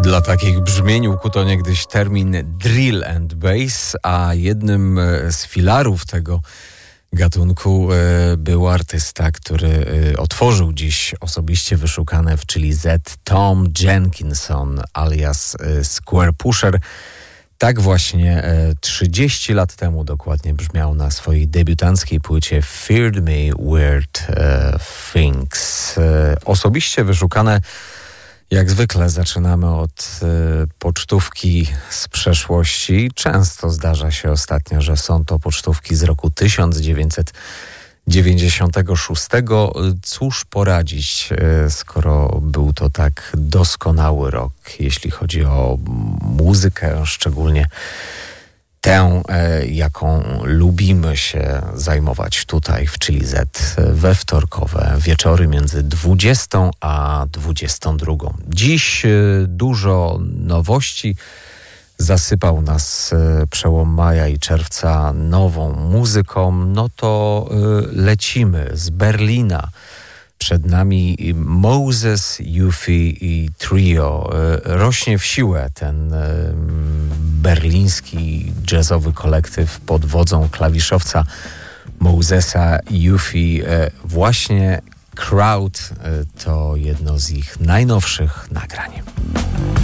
Dla takich brzmień ukuto niegdyś termin drill and bass, a jednym z filarów tego gatunku był artysta, który otworzył dziś osobiście wyszukane w Chili Z, Tom Jenkinson alias Squarepusher. Tak właśnie 30 lat temu dokładnie brzmiał na swojej debiutanckiej płycie Feared Me Weird Things. Osobiście wyszukane, jak zwykle zaczynamy od pocztówki z przeszłości. Często zdarza się ostatnio, że są to pocztówki z roku 1996. Cóż poradzić, skoro był to tak doskonały rok, jeśli chodzi o muzykę, szczególnie tę, jaką lubimy się zajmować tutaj w Chili Z we wtorkowe wieczory między 20 a 22. Dziś dużo nowości. Zasypał nas przełom maja i czerwca nową muzyką. No to lecimy z Berlina. Przed nami Moses, Yuffie i Trio. Rośnie w siłę ten berliński jazzowy kolektyw pod wodzą klawiszowca Mosesa i Yuffie. Właśnie Crowd to jedno z ich najnowszych nagrań.